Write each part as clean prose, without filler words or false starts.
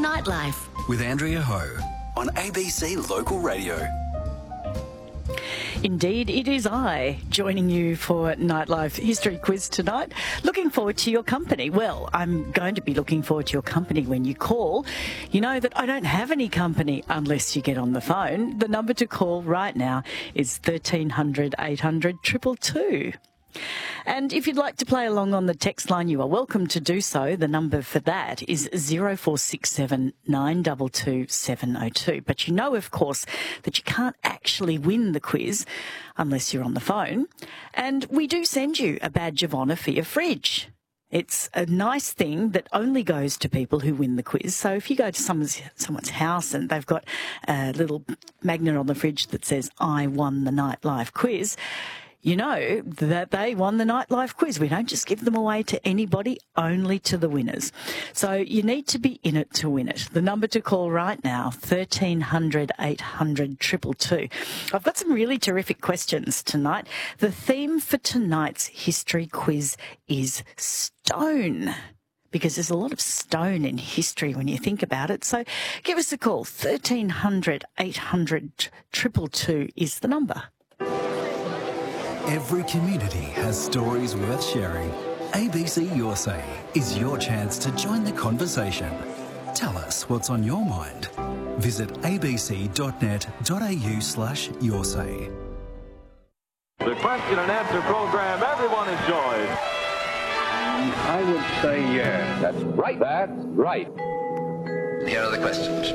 Nightlife with Andrea Ho on ABC Local Radio. Indeed, it is I joining you for Nightlife History Quiz tonight. Looking forward to your company. Well, I'm going to be looking forward to your company when you call. You know that I don't have any company unless you get on the phone. The number to call right now is 1300 800 222. And if you'd like to play along on the text line, you are welcome to do so. The number for that is 0467 922 702. But you know, of course, that you can't actually win the quiz unless you're on the phone. And we do send you a badge of honour for your fridge. It's a nice thing that only goes to people who win the quiz. So if you go to someone's house and they've got a little magnet on the fridge that says, "I won the Nightlife quiz," you know that they won the Nightlife quiz. We don't just give them away to anybody, only to the winners. So you need to be in it to win it. The number to call right now, 1300 800 222. I've got some really terrific questions tonight. The theme for tonight's history quiz is stone, because there's a lot of stone in history when you think about it. So give us a call. 1300 800 222 is the number. Every community has stories worth sharing. ABC Your Say is your chance to join the conversation. Tell us what's on your mind. Visit abc.net.au/yoursay. The question and answer program everyone enjoys. I would say yes. That's right. That's right. Here are the questions.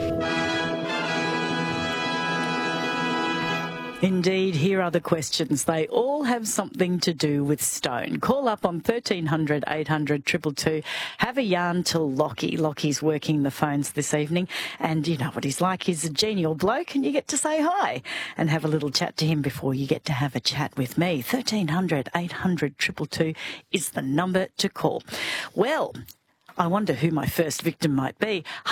Indeed, here are the questions. They all have something to do with stone. Call up on 1300 800 222. Have a yarn to Lockie. Lockie's working the phones this evening, and you know what he's like. He's a genial bloke, and you get to say hi and have a little chat to him before you get to have a chat with me. 1300 800 222 is the number to call. Well, I wonder who my first victim might be.